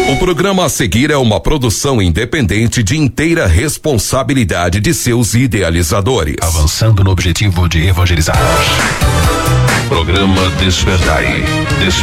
O programa a seguir é uma produção independente de inteira responsabilidade de seus idealizadores. Avançando no objetivo de evangelizar. Programa Despertai.